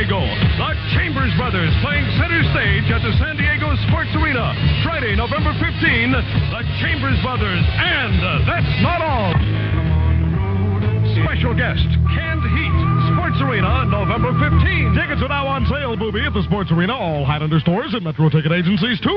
ago. The Chambers Brothers playing center stage at the San Diego Sports Arena. Friday, November 15, the Chambers Brothers. And that's not all. Special guest, Canned Heat, Sports Arena, November 15. Tickets are now on sale, Booby, at the Sports Arena, all Highlander stores and Metro ticket agencies, too.